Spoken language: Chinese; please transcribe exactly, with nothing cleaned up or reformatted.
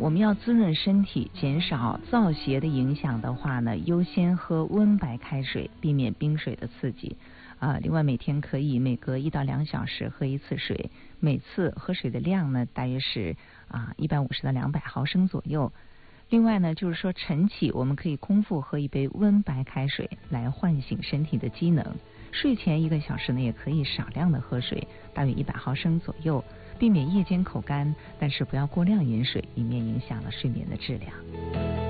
我们要滋润身体，减少燥邪的影响的话呢，优先喝温白开水，避免冰水的刺激。啊，另外每天可以每隔一到两小时喝一次水，每次喝水的量呢大约是啊一百五十到两百毫升左右。另外呢，就是说晨起我们可以空腹喝一杯温白开水来唤醒身体的机能。睡前一个小时呢，也可以少量的喝水，大约一百毫升左右，避免夜间口干，但是不要过量饮水，以免影响了睡眠的质量。